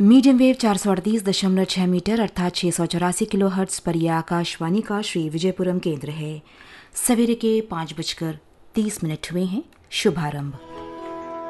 Medium wave 438.6 metre अर्थात 684 kilohertz पर यह आकाशवाणी का श्री विजयपुरम केंद्र है। सवेरे के 5:30 हुए हैं। शुभारंभ।